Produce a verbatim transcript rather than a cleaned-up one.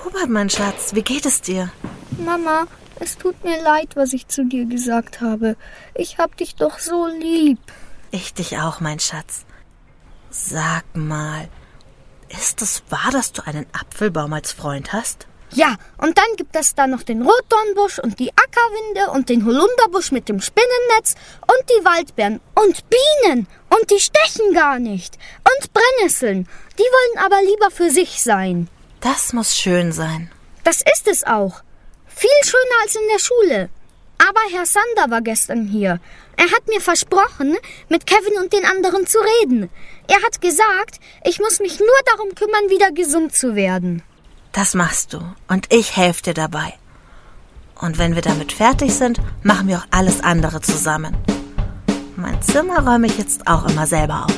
Robert, mein Schatz, wie geht es dir? Mama, es tut mir leid, was ich zu dir gesagt habe. Ich hab dich doch so lieb. Ich dich auch, mein Schatz. Sag mal, ist es wahr, dass du einen Apfelbaum als Freund hast? Ja, und dann gibt es da noch den Rotdornbusch und die Ackerwinde und den Holunderbusch mit dem Spinnennetz und die Waldbeeren und Bienen. Und die stechen gar nicht. Und Brennnesseln. Die wollen aber lieber für sich sein. Das muss schön sein. Das ist es auch. Viel schöner als in der Schule. Aber Herr Sander war gestern hier. Er hat mir versprochen, mit Kevin und den anderen zu reden. Er hat gesagt, ich muss mich nur darum kümmern, wieder gesund zu werden. Das machst du und ich helfe dir dabei. Und wenn wir damit fertig sind, machen wir auch alles andere zusammen. Mein Zimmer räume ich jetzt auch immer selber auf.